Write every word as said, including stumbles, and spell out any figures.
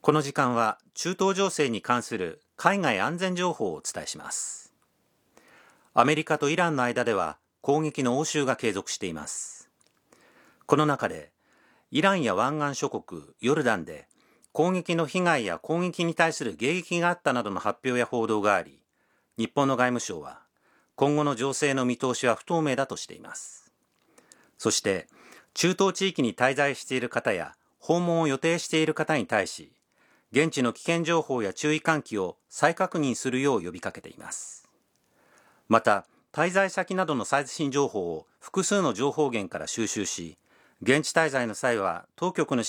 この時間は中東情勢に関する海外安全情報をお伝えします。アメリカとイランの間では攻撃の応酬が継続しています。この中でイランや湾岸諸国ヨルダンで攻撃の被害や攻撃に対する迎撃があったなどの発表や報道があり、日本の外務省は今後の情勢の見通しは不透明だとしています。そして中東地域に滞在している方や訪問を予定している方に対し、現地の危険情報や注意喚起を再確認するよう呼びかけています。また、滞在先などの最新情報を複数の情報源から収集し、現地滞在の際は当局の指